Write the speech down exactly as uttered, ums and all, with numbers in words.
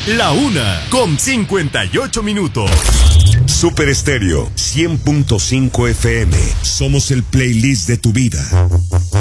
La una con cincuenta y ocho minutos. Super Estéreo cien punto cinco F M. Somos el playlist de tu vida.